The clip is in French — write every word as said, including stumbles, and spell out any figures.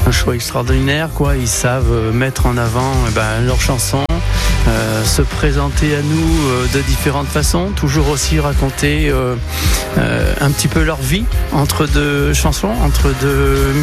un choix extraordinaire, quoi. Ils savent mettre en avant eh ben, leurs chansons, euh, se présenter à nous euh, de différentes façons, toujours aussi raconter euh, euh, un petit peu leur vie entre deux chansons, entre deux